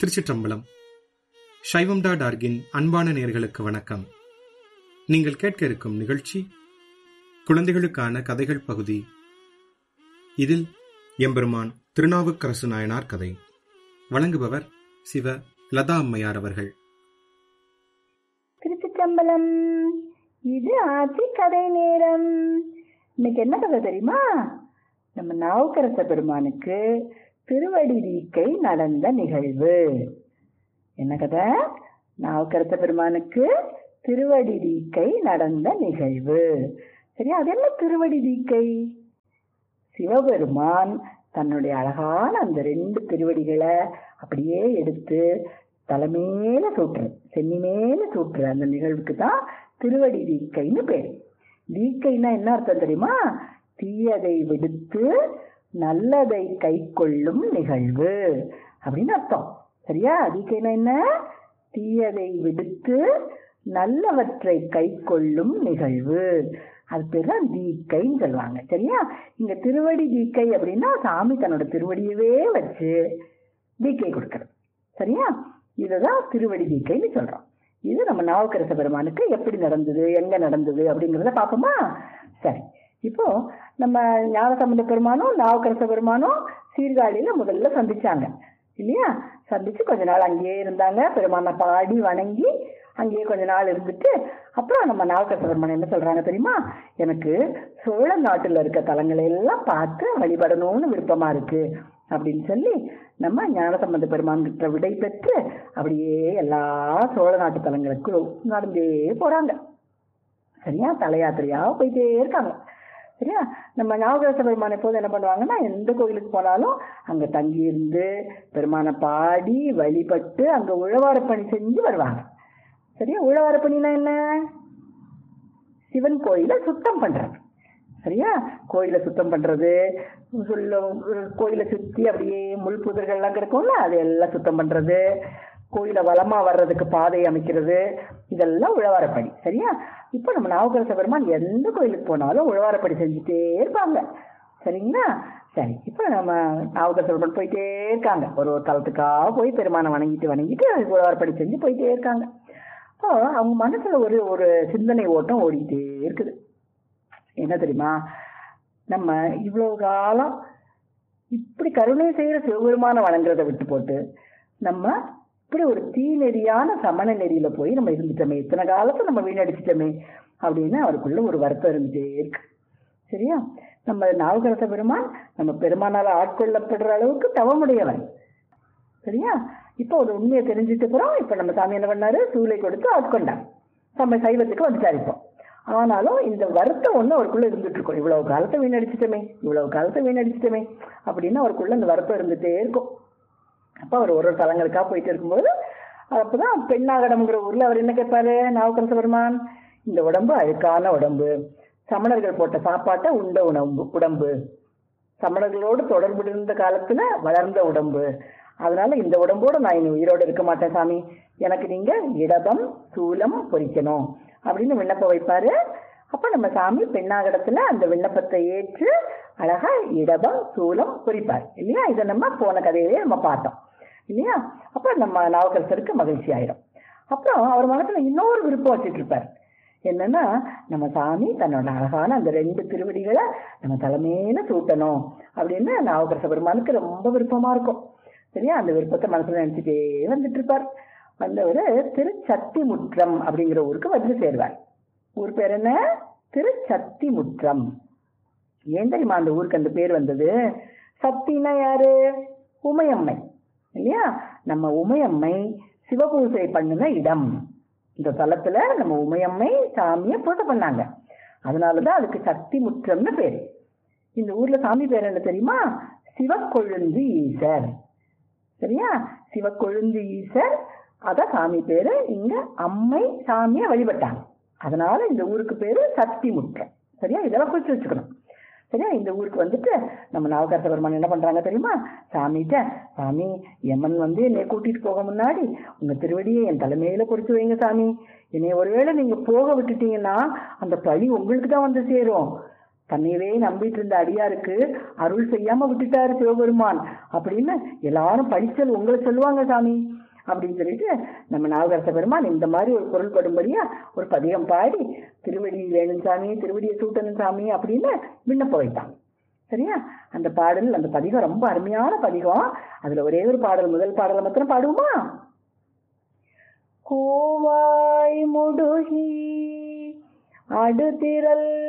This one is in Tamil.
திருச்சிற்றம்பலம். சைவம்.org-இன் அன்பான நேயர்களுக்கு வணக்கம். நீங்கள் கேட்க இருக்கும் நிகழ்ச்சி குழந்தைகளுக்கான கதைகள் பகுதி. இதில் எம்பெருமான் திருநாவுக்கரசு நாயனார் கதை. வழங்குபவர் சிவ லதா அம்மையார் அவர்கள். திருச்சிற்றம்பலம். இது ஆட்சி கதை நேரம். இன்னைக்கு என்ன கதை தெரியுமா? நம்ம நாவுக்கரச பெருமானுக்கு திருவடி தீக்கை நடந்த நிகழ்வு. என்ன கதை? நாவுக்கரச பெருமானுக்கு திருவடி தீக்கை நடந்த நிகழ்வு. சரியா? அது என்ன திருவடி தீக்கை? சிவபெருமான் தன்னுடைய அழகான அந்த 2 திருவடிகளை அப்படியே எடுத்து தலைமேல சூட்டுற, சென்னி மேல சூட்டுற அந்த நிகழ்வுக்கு தான் திருவடி தீக்கைன்னு பேர். தீக்கைன்னா என்ன அர்த்தம் தெரியுமா? தீயதை விடுத்து நல்லதை கை கொள்ளும் நிகழ்வு அப்படின்னு அர்த்தம். சரியா? தீக்கைன்னா என்ன? தீயதை விடுத்து நல்லவற்றை கை கொள்ளும் நிகழ்வு. அது பேர் தான் தீக்கைன்னு சொல்லுவாங்க. சரியா? இங்க திருவடி தீக்கை அப்படின்னா சாமி தன்னோட திருவடியவே வச்சு தீக்கை கொடுக்கறது. சரியா? இதுதான் திருவடி தீக்கைன்னு சொல்றோம். இது நம்ம நாவுக்கரச பெருமானுக்கு எப்படி நடந்தது, எங்க நடந்தது அப்படிங்கிறத பார்ப்போமா? சரி, இப்போ நம்ம ஞானசம்பந்த பெருமானும் நாவுக்கரச பெருமானும் சீர்காழியில முதல்ல சந்திச்சாங்க இல்லையா? சந்திச்சு கொஞ்ச நாள் அங்கேயே இருந்தாங்க. பெருமானை பாடி வணங்கி அங்கேயே கொஞ்ச நாள் இருந்துட்டு அப்புறம் நம்ம நாவுக்கரச பெருமான் என்ன சொல்றாங்க தெரியுமா? எனக்கு சோழ நாட்டுல இருக்க தலங்களை எல்லாம் பார்த்து வழிபடணும்னு விருப்பமா இருக்கு அப்படின்னு சொல்லி நம்ம ஞானசம்பந்த பெருமான் கிட்ட விடை பெற்று அப்படியே எல்லா சோழ நாட்டு தலங்களுக்கு நடந்தே போறாங்க. சரியா? தல யாத்திரையா போயிட்டே இருக்காங்க. சரியா? நம்ம நாவுக்கரச பெருமான் எப்போது என்ன பண்ணுவாங்கன்னா, எந்த கோயிலுக்கு போனாலும் அங்க தங்கி இருந்து பெருமானை பாடி வழிபட்டு அங்க உழவாரப்பணி செஞ்சு வருவாங்க. சரியா? உழவாரப்பணினா என்ன? சிவன் கோயிலை சுத்தம் பண்றது. சரியா? கோயிலை சுத்தம் பண்றது, கோயிலை சுத்தி அப்படியே முள் புதர்கள்லாம் கிடக்கும்ல, அது எல்லாம் சுத்தம் பண்றது, கோயிலை வளமா வர்றதுக்கு பாதை அமைக்கிறது, இதெல்லாம் உழவாரப்பணி. சரியா? இப்போ நம்ம நாவுக்கரச பெருமான் எந்த கோயிலுக்கு போனாலும் உழவாரப்பணி செஞ்சுட்டே இருப்பாங்க. சரிங்களா? சரி, இப்போ நம்ம நாவுக்கரச பெருமான் போயிட்டே இருக்காங்க. ஒரு தலத்துக்காக போய் பெருமானை வணங்கிட்டு உழவாரப்பணி செஞ்சு போயிட்டே இருக்காங்க. அப்போ அவங்க மனசுல ஒரு சிந்தனை ஓட்டம் ஓடிக்கிட்டே இருக்குது. என்ன தெரியுமா? நம்ம இவ்வளவு காலம் இப்படி கருணை செய்யற சிவபெருமான வணங்குறதை விட்டு போட்டு நம்ம இப்படி ஒரு தீநெறியான சமண நெறியில போய் நம்ம இருந்துட்டோமே, இத்தனை காலத்தை நம்ம வீணடிச்சிட்டோமே அப்படின்னு அவருக்குள்ள ஒரு வருத்தம் இருந்துட்டே இருக்கு. சரியா? நம்ம நாவுக்கரச பெருமான் நம்ம பெருமானால ஆட்கொள்ளப்படுற அளவுக்கு தவமுடையவன். சரியா? இப்போ ஒரு உண்மையை தெரிஞ்சுட்டு போறோம். இப்ப நம்ம சாமி என்ன பண்ணாரு? சூளை கொடுத்து ஆட்கொண்டார். நம்ம சைவத்துக்கு வந்துட்டாரு. இப்போ ஆனாலும் இந்த வருத்தம் ஒண்ணு அவருக்குள்ள இருந்துட்டு இருக்கும். இவ்வளவு காலத்தை வீணடிச்சிட்டோமே அப்படின்னு அவருக்குள்ள இந்த வருத்தம் இருந்துட்டே இருக்கும். அப்ப அவர் ஒரு தலங்களுக்கா போயிட்டு இருக்கும்போது அப்பதான் பெண்ணாகடம்ங்கிற ஊர்ல அவர் என்ன கேட்பாரு? நாவுக்கரச பெருமான், இந்த உடம்பு அழுக்கான உடம்பு, சமணர்கள் போட்ட சாப்பாட்டை உண்ட உடம்பு, சமணர்களோடு தொடர்பு இருந்த காலத்துல வளர்ந்த உடம்பு, அதனால இந்த உடம்போட நான் இனி உயிரோடு இருக்க மாட்டேன் சாமி, எனக்கு நீங்க இடபம் சூலம் பொறிக்கணும் அப்படின்னு விண்ணப்பம் வைப்பாரு. அப்ப நம்ம சாமி பெண்ணாகடத்துல அந்த விண்ணப்பத்தை ஏற்று அழகா இடபம் சூலம் பொறிப்பார் இல்லையா? இதை நம்ம போன கதையிலேயே நம்ம பார்த்தோம் இல்லையா? அப்ப நம்ம நாவுக்கரசருக்கு மகிழ்ச்சி ஆயிடும். அப்புறம் அவர் மனசுல இன்னொரு விருப்பம் வச்சுட்டு இருப்பார். என்னன்னா, நம்ம சாமி தன்னோட அழகான அந்த 2 திருவடிகளை நம்ம தலைமையில சூட்டணும் அப்படின்னு நாவுக்கரச பெருமானுக்கு ரொம்ப விருப்பமா இருக்கும். சரியா? அந்த விருப்பத்தை மனசுல நினைச்சுட்டே வந்துட்டு இருப்பார். வந்தவர் திருச்சத்திமுற்றம் அப்படிங்கிற ஊருக்கு வந்து சேருவார். ஊர் பேர் என்ன? திருச்சத்திமுற்றம். ஏன் தெரியுமா அந்த ஊருக்கு அந்த பேர் வந்தது? சத்தினா யாரு? உமையம்மை இல்லையா? நம்ம உமையம்மை சிவபூசை பண்ணின இடம். இந்த தலத்துல நம்ம உமையம்மை சாமியை பூஜை பண்ணாங்க. அதனாலதான் அதுக்கு சத்திமுற்றம்னு பேரு. இந்த ஊர்ல சாமி பேர் என்ன தெரியுமா? சிவக்கொழுந்து ஈசர். சரியா? சிவக்கொழுந்து ஈசர், அதான் சாமி பேரு. இங்க அம்மை சாமியை வழிபட்டாங்க. அதனால இந்த ஊருக்கு பேரு சத்திமுற்றம். சரியா? இதெல்லாம் குறிச்சு வச்சுக்கணும். சரியா? இந்த ஊருக்கு வந்துட்டு நம்ம நாவுக்கரச பெருமான் என்ன பண்றாங்க தெரியுமா? சாமிகிட்ட, சாமி யமன் வந்து என்னை கூட்டிட்டு போக முன்னாடி உங்க திருவடியை என் தலைமையில பொறிச்சு வைங்க சாமி, என்னை ஒருவேளை நீங்க போக விட்டுட்டீங்கன்னா அந்த பழி உங்களுக்கு தான் வந்து சேரும், தன்னையவே நம்பிட்டு இருந்த அடியாருக்கு அருள் செய்யாம விட்டுட்டாரு சிவபெருமான் அப்படின்னு எல்லாரும் படிச்சல் உங்களை சொல்லுவாங்க சாமி அப்படின்னு சொல்லிட்டு நம்ம நாவுக்கரச பெருமான் இந்த மாதிரி ஒரு பொருள் படும்படியா ஒரு பதிகம் பாடி திருவடி வேணும் சாமி, திருவடியை சூட்டணும் சாமி அப்படின்னு விண்ணப்ப வைத்தான். சரியா? அந்த பாடல், அந்த பதிகம் ரொம்ப அருமையான பதிகம். அதுல ஒரே ஒரு பாடல், முதல் பாடலை மாத்திரம் பாடுவோமா? கோவாய் முடுகி அடுதிரல்